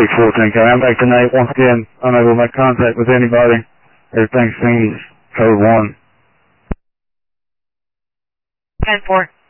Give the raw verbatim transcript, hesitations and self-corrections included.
six fourteen, I'm back to Nate. Once again, unable to make contact with anybody. Everything seems code one. ten four.